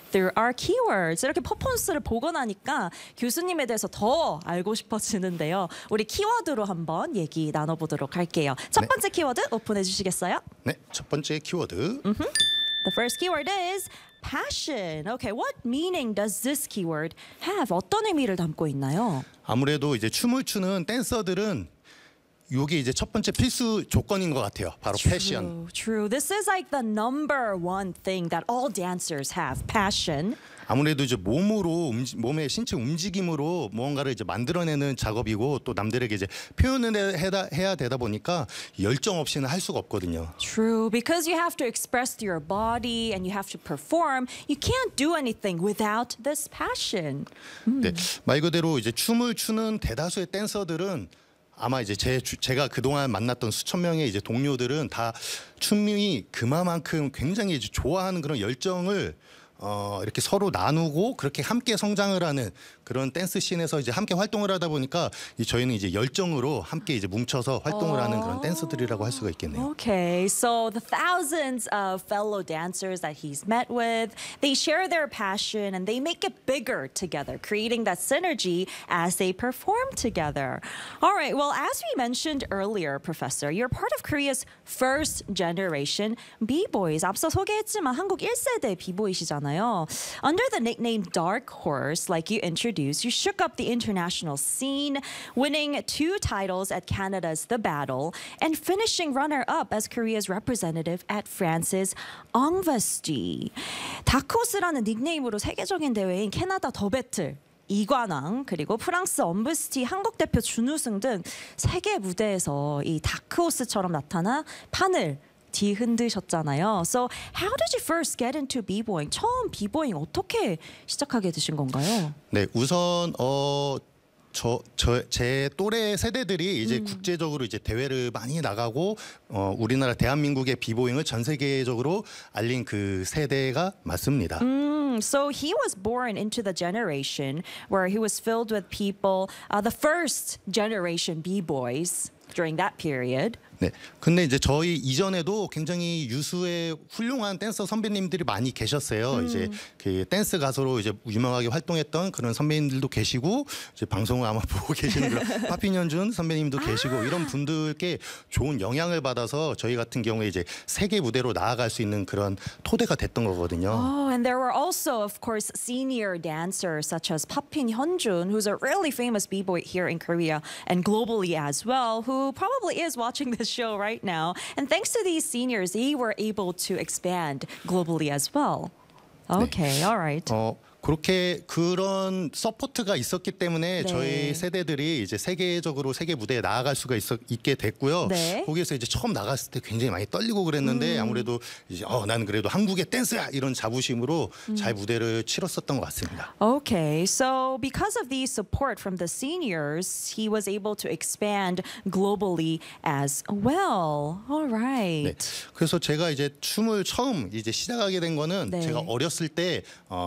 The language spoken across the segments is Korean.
through our keywords. 이렇게 퍼포먼스를 보고 나니까 교수님에 대해서 더 알고 싶어지는데요. 우리 키워드로 한번 얘기 나눠보도록 할게요. 첫 번째 키워드 오픈해 주시겠어요? 네, 첫 번째 키워드. The first keyword is passion. Okay, what meaning does this keyword have? 어떤 의미를 담고 있나요? 아무래도 이제 춤을 추는 댄서들은 이게 이제 첫 번째 필수 조건인 것 같아요. 바로 패션. True. This is like the number one thing that all dancers have, passion. 아무래도 이제 몸의 신체 움직임으로 무언가를 이제 만들어내는 작업이고 또 남들에게 이제 표현을 해야 되다 보니까 열정 없이는 할 수가 없거든요. True, because you have to express your body and you have to perform, you can't do anything without this passion. 네, 말 그대로 이제 춤을 추는 대다수의 댄서들은 아마 이제 제가 그동안 만났던 수천 명의 이제 동료들은 다 춤이 그만큼 굉장히 이제 좋아하는 그런 열정을 이렇게 서로 나누고 그렇게 함께 성장을 하는 그런 댄스 씬에서 이제 함께 활동을 하다 보니까 저희는 이제 열정으로 함께 이제 뭉쳐서 활동을 하는 그런 댄서들이라고 할 수가 있겠네요. Okay, so the thousands of fellow dancers that he's met with, they share their passion and they make it bigger together, creating that synergy as they perform together. All right, well, as we mentioned earlier, Professor, you're part of Korea's first generation B-boys. 앞서 소개했지만 한국 1세대 B-boy시잖아요. Under the nickname Dark Horse, like you introduced, you shook up the international scene, winning 2 titles at Canada's The Battle and finishing runner-up as Korea's representative at France's 엉버스티. 다크호스라는 닉네임으로 세계적인 대회인 캐나다 더 배틀, 이관왕 그리고 프랑스 엄브스티 한국 대표 준우승 등 세계 무대에서 이 다크호스처럼 나타나 판을 뒤흔드셨잖아요. So how did you first get into b-boying? 처음 b-boying 어떻게 시작하게 되신 건가요? 네, 우선 제 또래 세대들이 이제 국제적으로 이제 대회를 많이 나가고 우리나라 대한민국의 비보잉을 전 세계적으로 알린 그 세대가 맞습니다. So he was born into the generation where he was filled with people, the first generation b-boys during that period. 네, 근데 이제 저희 이전에도 굉장히 유수의 훌륭한 댄서 선배님들이 많이 계셨어요. 이제 그 댄스 가수로 이제 유명하게 활동했던 그런 선배님들도 계시고 이제 방송을 아마 보고 계시는 그런 파핀현준 선배님도 계시고 이런 분들께 좋은 영향을 받아서 저희 같은 경우에 이제 세계 무대로 나아갈 수 있는 그런 토대가 됐던 거거든요. Oh, and there were also, of course, senior dancers such as Papin Hyunjun, who's a really famous b-boy here in Korea and globally as well, who probably is watching this show right now. And thanks to these seniors, they were able to expand globally as well. Okay, all right. 그렇게 그런 서포트가 있었기 때문에 저희 세대들이 이제 세계적으로 세계 무대에 나아갈 수가 있게 됐고요. 거기에서 이제 처음 나갔을 때 굉장히 많이 떨리고 그랬는데 아무래도 이제 나는 그래도 한국의 댄스야 이런 자부심으로 잘 무대를 치렀었던 것 같습니다. Okay, so because of the support from the seniors, he was able to expand globally as well. All right. 네, 그래서 제가 이제 춤을 처음 이제 시작하게 된 거는 제가 어렸을 때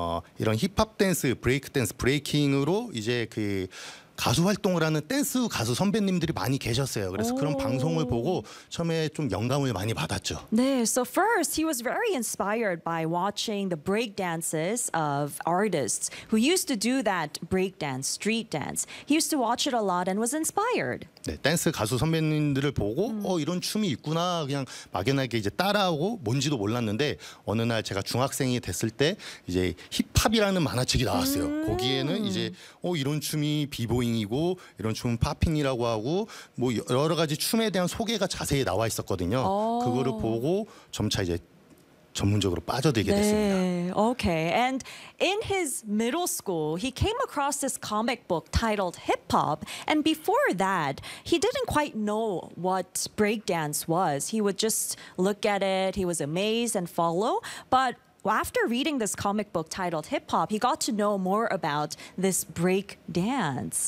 이런 힙합 댄스, 브레이크 댄스, 브레이킹으로 이제 그 가수 활동을 하는 댄스 가수 선배님들이 많이 계셨어요. 그래서 그런 방송을 보고 처음에 좀 영감을 많이 받았죠. 네, so first he was very inspired by watching the break dances of artists who used to do that break dance, street dance. He used to watch it a lot and was inspired. 네, 댄스 가수 선배님들을 보고 이런 춤이 있구나 그냥 막연하게 이제 따라하고 뭔지도 몰랐는데 어느 날 제가 중학생이 됐을 때 이제 힙합이라는 만화책이 나왔어요. 거기에는 이제 이런 춤이 비보잉이고 이런 춤은 팝핑이라고 하고 뭐 여러 가지 춤에 대한 소개가 자세히 나와 있었거든요. 그거를 보고 점차 이제 전문적으로 빠져들게 됐습니다. Okay, and in his middle school, he came across this comic book titled Hip Hop, and before that, he didn't quite know what breakdance was. He would just look at it, he was amazed and follow, but after reading this comic book titled Hip Hop, he got to know more about this break dance.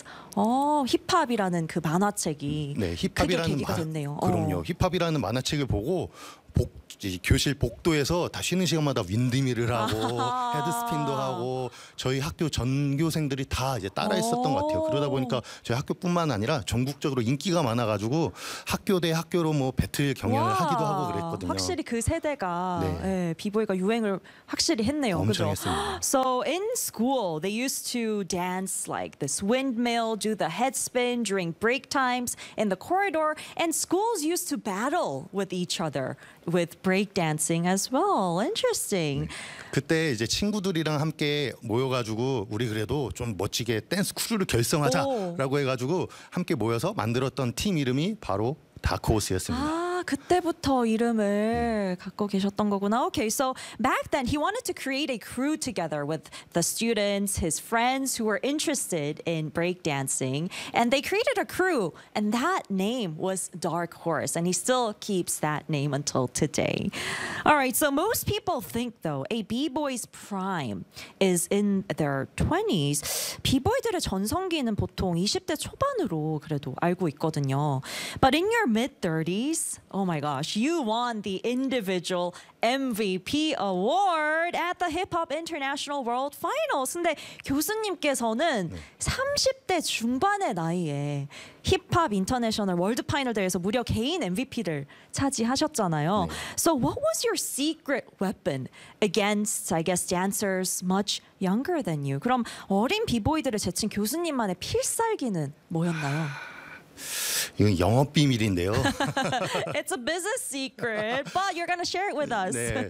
힙합이라는 그 만화책이 크게 계기가 됐네요. 그럼요. 힙합이라는 만화책을 보고 이 교실 복도에서 다 쉬는 시간마다 윈드밀을 하고 헤드스핀도 하고 저희 학교 전교생들이 다 이제 따라했었던 것 같아요. 그러다 보니까 저희 학교뿐만 아니라 전국적으로 인기가 많아가지고 학교 대 학교로 뭐 배틀 경연을 하기도 하고 그랬거든요. 확실히 그 세대가 네. 예, 비보이가 유행을 확실히 했네요. 엄청 그죠? 했습니다. So in school, they used to dance like this windmill, do the head spin during break times in the corridor, and schools used to battle with each other with break dancing as well. Interesting. 그때 이제 친구들이랑 함께 모여가지고 우리 그래도 좀 멋지게 댄스 크루를 결성하자라고 해가지고 함께 모여서 만들었던 팀 이름이 바로 다크호스였습니다. 아, 그때부터 이름을 갖고 계셨던 거구나. Okay, so back then he wanted to create a crew together with the students, his friends who were interested in breakdancing, and they created a crew, and that name was Dark Horse, and he still keeps that name until today. All right, so most people think though a b-boy's prime is in their 20s. 비보이들의 전성기는 보통 20대 초반으로 그래도 알고 있거든요. But in your mid-30s, oh my gosh, you won the individual MVP award at the Hip Hop International World Finals. 근데 교수님께서는 30대 중반의 나이에 힙합 인터내셔널 월드 파이널 대회에서 무려 개인 MVP를 차지하셨잖아요. So what was your secret weapon against, I guess, dancers much younger than you? 그럼 어린 비보이들을 제친 교수님만의 필살기는 뭐였나요? 이건 영업 비밀인데요. It's a business secret, but you're gonna share it with us. 네,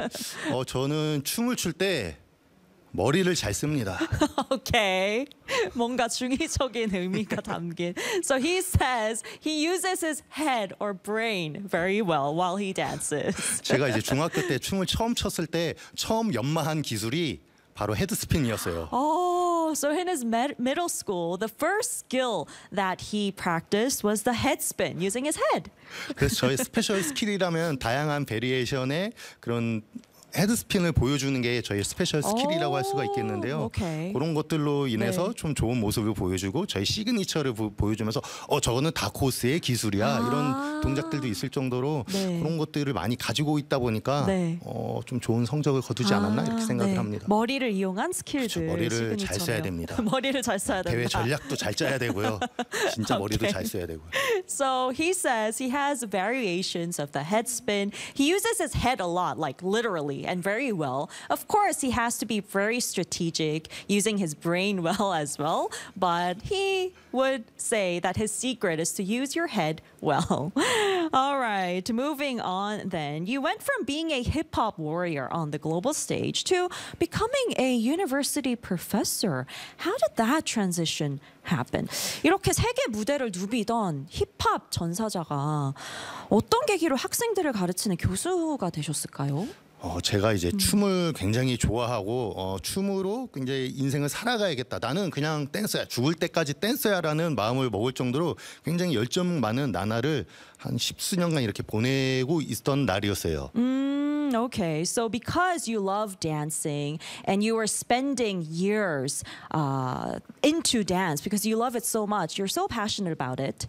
저는 춤을 출 때 머리를 잘 씁니다. Okay. 뭔가 중의적인 의미가 담긴. So he says he uses his head or brain very well while he dances. 제가 이제 중학교 때 춤을 처음 췄을 때 처음 연마한 기술이 바로 헤드스핀이었어요. Oh, so in his middle school, the first skill that he practiced was the head spin using his head. 그래서 저의 스페셜 스킬이라면 다양한 베리에이션의 그런 헤드스핀을 보여주는 게 저희 스페셜 스킬이라고 할 수가 있겠는데요. 오케이. 그런 것들로 인해서 네. 좀 좋은 모습을 보여주고 저희 시그니처를 보여주면서 저거는 다크호스의 기술이야 이런 동작들도 있을 정도로 네. 그런 것들을 많이 가지고 있다 보니까 네. 좀 좋은 성적을 거두지 않았나 이렇게 생각을 네. 합니다. 머리를 이용한 스킬들. 그렇죠. 머리를 잘 써야 시그니처네요. 됩니다. 머리를 잘 써야 된다. 대회 전략도 잘 짜야 되고요. 진짜 머리도 오케이. 잘 써야 되고요. So he says he has variations of the head spin. He uses his head a lot, like literally, and very well. Of course, he has to be very strategic, using his brain well as well. But he would say that his secret is to use your head well. All right, moving on then. You went from being a hip hop warrior on the global stage to becoming a university professor. How did that transition happen? 이렇게 세계 무대를 누비던 힙합 전사자가 어떤 계기로 학생들을 가르치는 교수가 되셨을까요? 제가 이제 춤을 굉장히 좋아하고 춤으로 이제 인생을 살아가야겠다. 나는 그냥 댄서야. 죽을 때까지 댄서야라는 마음을 먹을 정도로 굉장히 열정 많은 나날을 한 10수년간 이렇게 보내고 있던 날이었어요. Okay, so because you love dancing and you were spending years into dance because you love it so much, you're so passionate about it.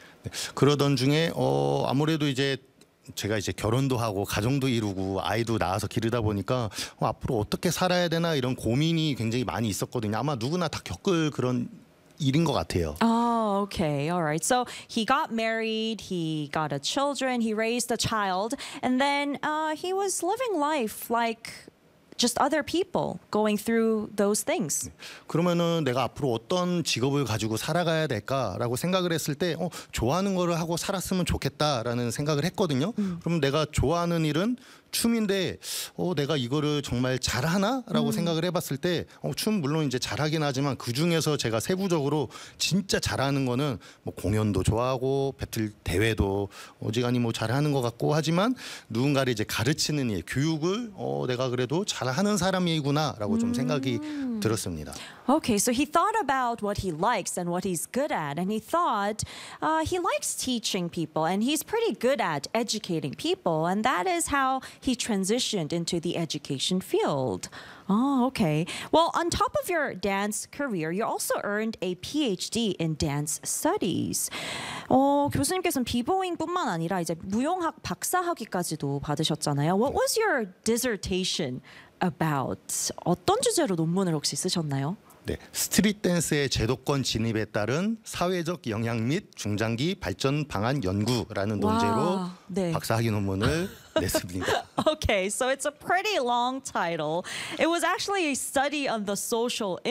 그러던 중에 아무래도 이제 제가 이제 결혼도 하고 가정도 이루고 아이도 낳아서 기르다 보니까 앞으로 어떻게 살아야 되나 이런 고민이 굉장히 많이 있었거든요. 아마 누구나 다 겪을 그런 일인 것 같아요. Oh, okay. All right. So he got married, he got a children, he raised a child, and then he was living life like just other people going through those things. 그러면은 내가 앞으로 어떤 직업을 가지고 살아가야 될까라고 생각을 했을 때 좋아하는 거를 하고 살았으면 좋겠다라는 생각을 했거든요. 그럼 내가 좋아하는 일은 춤인데 내가 이거를 정말 잘하나라고 생각을 해봤을 때 춤 물론 이제 잘하긴 하지만 그 중에서 제가 세부적으로 진짜 잘하는 거는 뭐 공연도 좋아하고 배틀 대회도 어지간히 뭐 잘하는 것 같고 하지만 누군가를 이제 가르치는 일, 교육을 내가 그래도 잘하는 사람이구나라고 좀 생각이 들었습니다. Okay, so he thought about what he likes and what he's good at, and he thought he likes teaching people, and he's pretty good at educating people, and that is how he transitioned into the education field. Oh, okay. Well, on top of your dance career, you also earned a PhD in dance studies. 교수님께서는 비보잉뿐만 아니라 이제 무용학 박사학위까지도 받으셨잖아요. What was your dissertation about? 어떤 주제로 논문을 혹시 쓰셨나요? 네, 스트릿 댄스의 제도권 진입에 따른 사회적 영향 및 중장기 발전 방안 연구라는 논제로 와, 네. 박사학위 논문을 냈습니다. Okay, so it's a pretty long title. It was actually a study on the social